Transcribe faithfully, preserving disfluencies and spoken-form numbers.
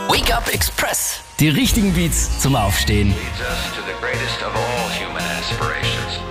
Wake Up Express. Die richtigen Beats zum Aufstehen. Leads us to the greatest of all human aspirations.